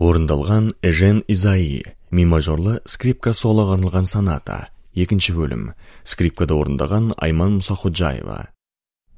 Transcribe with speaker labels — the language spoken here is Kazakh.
Speaker 1: Орындалған Эжен Изаи, ми мажорлы скрипка солоға арналған соната. Екінші бөлім. Скрипкада орындаған Айман Мұсаходжаева.